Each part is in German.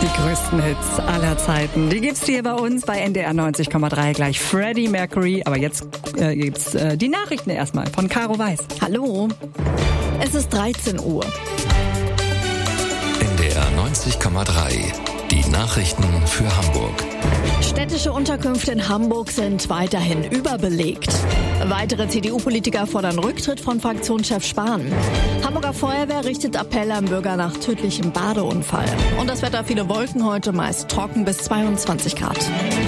Die größten Hits aller Zeiten. Die gibt's hier bei uns bei NDR 90,3. Gleich Freddie Mercury. Aber jetzt gibt's die Nachrichten erstmal von Caro Weiß. Hallo. Es ist 13 Uhr. NDR 90,3. Die Nachrichten für Hamburg. Städtische Unterkünfte in Hamburg sind weiterhin überbelegt. Weitere CDU-Politiker fordern Rücktritt von Fraktionschef Spahn. Hamburger Feuerwehr richtet Appell an Bürger nach tödlichem Badeunfall. Und das Wetter, viele Wolken heute, meist trocken bis 22 Grad.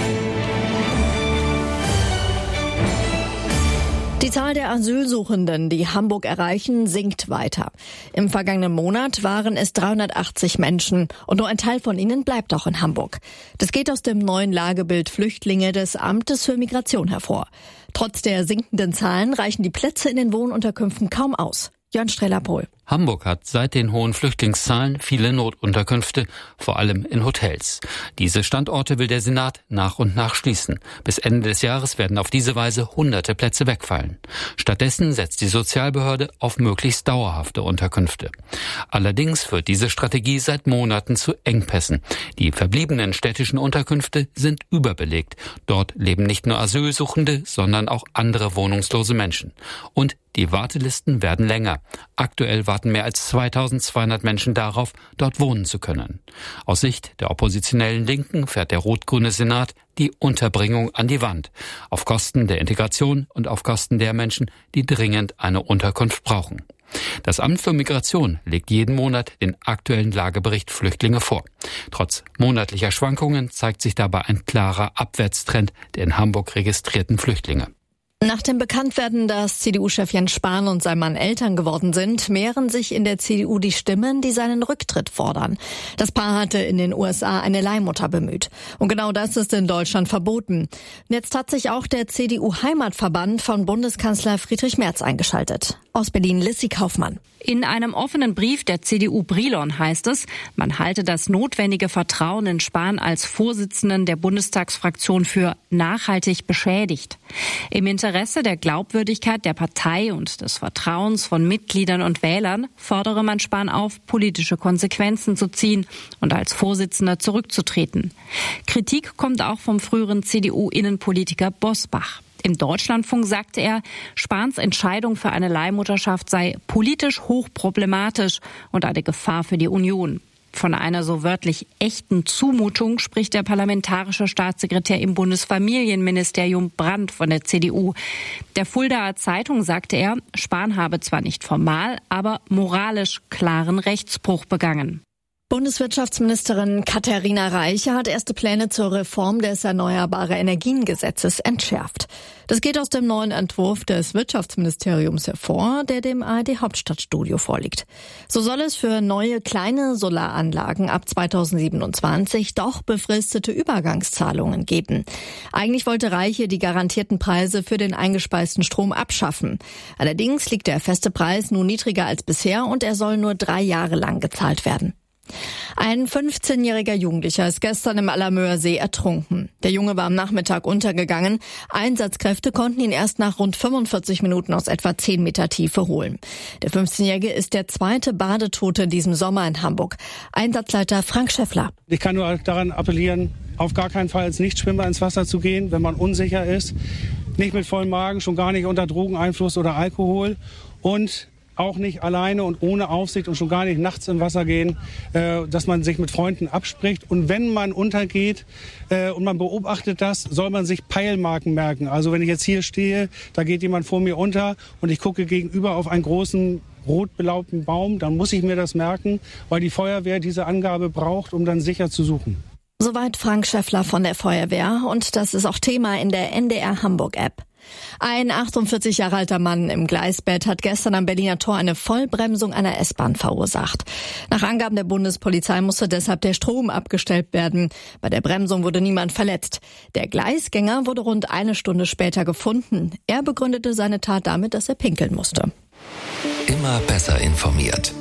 Die Zahl der Asylsuchenden, die Hamburg erreichen, sinkt weiter. Im vergangenen Monat waren es 380 Menschen und nur ein Teil von ihnen bleibt auch in Hamburg. Das geht aus dem neuen Lagebild Flüchtlinge des Amtes für Migration hervor. Trotz der sinkenden Zahlen reichen die Plätze in den Wohnunterkünften kaum aus. Jörn Streller-Pohl. Hamburg hat seit den hohen Flüchtlingszahlen viele Notunterkünfte, vor allem in Hotels. Diese Standorte will der Senat nach und nach schließen. Bis Ende des Jahres werden auf diese Weise hunderte Plätze wegfallen. Stattdessen setzt die Sozialbehörde auf möglichst dauerhafte Unterkünfte. Allerdings führt diese Strategie seit Monaten zu Engpässen. Die verbliebenen städtischen Unterkünfte sind überbelegt. Dort leben nicht nur Asylsuchende, sondern auch andere wohnungslose Menschen. Und die Wartelisten werden länger. Aktuell warten mehr als 2200 Menschen darauf, dort wohnen zu können. Aus Sicht der oppositionellen Linken fährt der rot-grüne Senat die Unterbringung an die Wand. Auf Kosten der Integration und auf Kosten der Menschen, die dringend eine Unterkunft brauchen. Das Amt für Migration legt jeden Monat den aktuellen Lagebericht Flüchtlinge vor. Trotz monatlicher Schwankungen zeigt sich dabei ein klarer Abwärtstrend der in Hamburg registrierten Flüchtlinge. Nach dem Bekanntwerden, dass CDU-Chef Jens Spahn und sein Mann Eltern geworden sind, mehren sich in der CDU die Stimmen, die seinen Rücktritt fordern. Das Paar hatte in den USA eine Leihmutter bemüht. Und genau das ist in Deutschland verboten. Und jetzt hat sich auch der CDU-Heimatverband von Bundeskanzler Friedrich Merz eingeschaltet. Aus Berlin Lissy Kaufmann. In einem offenen Brief der CDU Brilon heißt es, man halte das notwendige Vertrauen in Spahn als Vorsitzenden der Bundestagsfraktion für nachhaltig beschädigt. Im Interesse der Glaubwürdigkeit der Partei und des Vertrauens von Mitgliedern und Wählern fordere man Spahn auf, politische Konsequenzen zu ziehen und als Vorsitzender zurückzutreten. Kritik kommt auch vom früheren CDU-Innenpolitiker Bosbach. Im Deutschlandfunk sagte er, Spahns Entscheidung für eine Leihmutterschaft sei politisch hochproblematisch und eine Gefahr für die Union. Von einer so wörtlich echten Zumutung spricht der parlamentarische Staatssekretär im Bundesfamilienministerium Brandt von der CDU. Der Fuldaer Zeitung sagte er, Spahn habe zwar nicht formal, aber moralisch klaren Rechtsbruch begangen. Bundeswirtschaftsministerin Katharina Reiche hat erste Pläne zur Reform des Erneuerbare-Energien-Gesetzes entschärft. Das geht aus dem neuen Entwurf des Wirtschaftsministeriums hervor, der dem ARD-Hauptstadtstudio vorliegt. So soll es für neue kleine Solaranlagen ab 2027 doch befristete Übergangszahlungen geben. Eigentlich wollte Reiche die garantierten Preise für den eingespeisten Strom abschaffen. Allerdings liegt der feste Preis nun niedriger als bisher und er soll nur 3 Jahre lang gezahlt werden. Ein 15-jähriger Jugendlicher ist gestern im Allermöer See ertrunken. Der Junge war am Nachmittag untergegangen. Einsatzkräfte konnten ihn erst nach rund 45 Minuten aus etwa 10 Meter Tiefe holen. Der 15-Jährige ist der zweite Badetote in diesem Sommer in Hamburg. Einsatzleiter Frank Schäffler. Ich kann nur daran appellieren, auf gar keinen Fall als Nichtschwimmer ins Wasser zu gehen, wenn man unsicher ist. Nicht mit vollem Magen, schon gar nicht unter Drogeneinfluss oder Alkohol und auch nicht alleine und ohne Aufsicht und schon gar nicht nachts im Wasser gehen, dass man sich mit Freunden abspricht. Und wenn man untergeht und man beobachtet das, soll man sich Peilmarken merken. Also wenn ich jetzt hier stehe, da geht jemand vor mir unter und ich gucke gegenüber auf einen großen rot belaubten Baum, dann muss ich mir das merken, weil die Feuerwehr diese Angabe braucht, um dann sicher zu suchen. Soweit Frank Schäffler von der Feuerwehr und das ist auch Thema in der NDR Hamburg-App. Ein 48 Jahre alter Mann im Gleisbett hat gestern am Berliner Tor eine Vollbremsung einer S-Bahn verursacht. Nach Angaben der Bundespolizei musste deshalb der Strom abgestellt werden. Bei der Bremsung wurde niemand verletzt. Der Gleisgänger wurde rund 1 Stunde später gefunden. Er begründete seine Tat damit, dass er pinkeln musste. Immer besser informiert.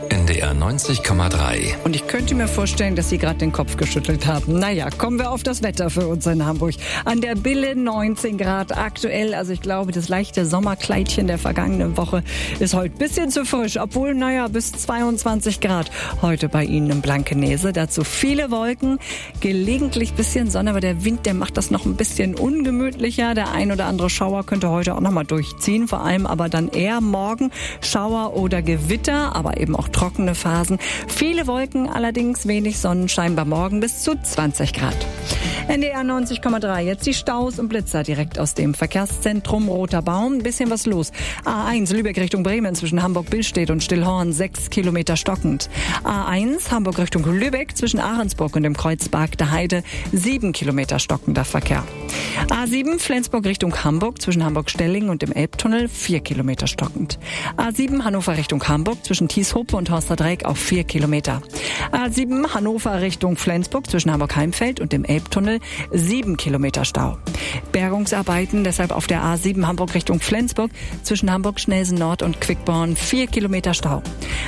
NDR 90,3. Und ich könnte mir vorstellen, dass Sie gerade den Kopf geschüttelt haben. Naja, kommen wir auf das Wetter für uns in Hamburg. An der Bille 19 Grad aktuell. Also ich glaube, das leichte Sommerkleidchen der vergangenen Woche ist heute ein bisschen zu frisch. Obwohl, bis 22 Grad heute bei Ihnen in Blankenese. Dazu viele Wolken, gelegentlich bisschen Sonne, aber der Wind, der macht das noch ein bisschen ungemütlicher. Der ein oder andere Schauer könnte heute auch noch mal durchziehen. Vor allem aber dann eher morgen Schauer oder Gewitter, aber eben auch trockene Phasen. Viele Wolken, allerdings wenig Sonnenschein bei morgen bis zu 20 Grad. NDR 90,3. Jetzt die Staus und Blitzer direkt aus dem Verkehrszentrum Roter Baum. Ein bisschen was los. A1 Lübeck Richtung Bremen zwischen Hamburg-Billstedt und Stillhorn 6 Kilometer stockend. A1 Hamburg Richtung Lübeck zwischen Ahrensburg und dem Kreuzberg der Heide 7 Kilometer stockender Verkehr. A7 Flensburg Richtung Hamburg zwischen Hamburg-Stellingen und dem Elbtunnel 4 Kilometer stockend. A7 Hannover Richtung Hamburg zwischen Thieshope und Horsterdreieck auf 4 Kilometer. A7 Hannover Richtung Flensburg zwischen Hamburg-Heimfeld und dem Elbtunnel 7 Kilometer Stau. Bergungsarbeiten deshalb auf der A7 Hamburg Richtung Flensburg zwischen Hamburg-Schnelsen-Nord und Quickborn 4 Kilometer Stau.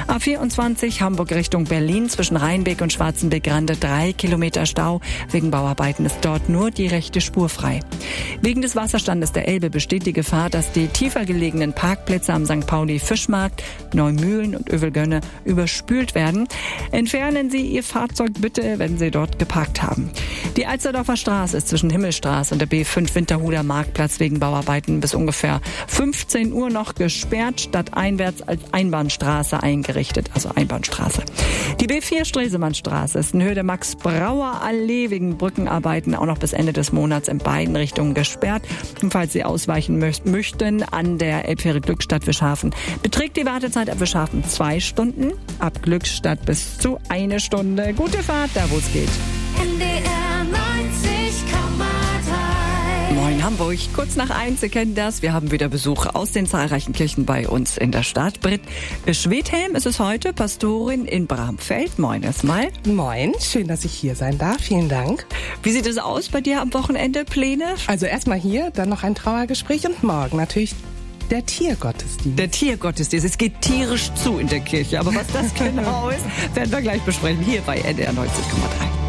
A24 Hamburg Richtung Berlin zwischen Rheinbeck und Schwarzenbeck-Grande 3 Kilometer Stau. Wegen Bauarbeiten ist dort nur die rechte Spur frei. Wegen des Wasserstandes der Elbe besteht die Gefahr, dass die tiefer gelegenen Parkplätze am St. Pauli-Fischmarkt, Neumühlen und Övelgönne überspült werden. Entfernen Sie Ihr Fahrzeug bitte, wenn Sie dort geparkt haben. Die Alsterdorfer Straße ist zwischen Himmelstraße und der B5 Winterhuder Marktplatz wegen Bauarbeiten bis ungefähr 15 Uhr noch gesperrt, stadteinwärts als Einbahnstraße eingerichtet, also Einbahnstraße. Die B4 Stresemannstraße ist in Höhe der Max-Brauer-Allee wegen Brückenarbeiten auch noch bis Ende des Monats in beiden Richtungen gesperrt. Und falls Sie ausweichen möchten, an der Elbfähre Glückstadt Wischhafen beträgt die Wartezeit ab Wischhafen 2 Stunden, ab Glückstadt bis zu 1 Stunde. Gute Fahrt, da wo es geht. NDR 90,3. Moin Hamburg, kurz nach 1, Sie kennen das. Wir haben wieder Besuch aus den zahlreichen Kirchen bei uns in der Stadt. Britt Schwedhelm ist es heute, Pastorin in Bramfeld. Moin erstmal. Moin, schön, dass ich hier sein darf. Vielen Dank. Wie sieht es aus bei dir am Wochenende? Pläne? Also erstmal hier, dann noch ein Trauergespräch und morgen natürlich der Tiergottesdienst. Der Tiergottesdienst. Es geht tierisch zu in der Kirche. Aber was das genau ist, werden wir gleich besprechen hier bei NDR 90,3.